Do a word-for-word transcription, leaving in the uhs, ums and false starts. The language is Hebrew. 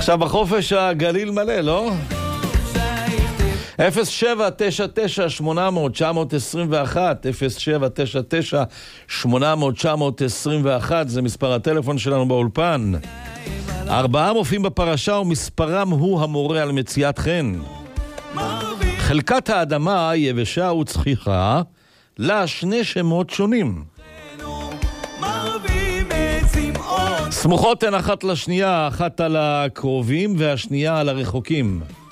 עכשיו בחופש הגליל מלא, לא? אפס שבע תשע תשע שמונה אפס אפס תשע אפס אחת אפס שבע תשע תשע שמונה אפס אפס תשע אפס אחת זה מספר הטלפון שלנו באולפן. ארבעה מופיעים בפרשה ומספרם הוא המורה על מציאת חן. חלקת האדמה יבשה וצחיחה, לה שני שמות שונים. סמוכות הן אחת לשנייה, אחת על הקרובים והשנייה על הרחוקים.